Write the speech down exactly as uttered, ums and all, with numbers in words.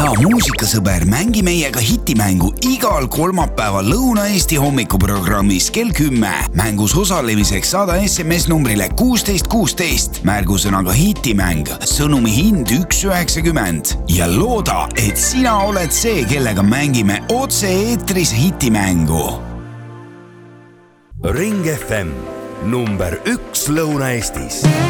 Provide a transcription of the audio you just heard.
hea muusikasõber, mängi meiega hitimängu igal kolmapäeval Lõuna-Eesti hommikuprogrammis kell kümme. Mängus osalemiseks saada S M S numbrile kuusteist kuusteist, märgusõnaga hitimäng, sõnumi hind üks üheksakümmend ja looda, et sina oled see, kellega mängime otse eetris hitimängu. Ring F M number üks Lõuna-Eestis.